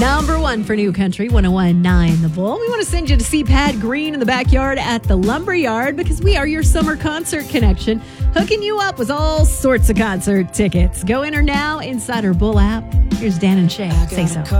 Number one for New Country, 101.9 The Bull. We want to send you to see Pat Green in the backyard at the Lumberyard because we are your summer concert connection, hooking you up with all sorts of concert tickets. Go enter now inside our Bull app. Here's Dan and Shay. Say so.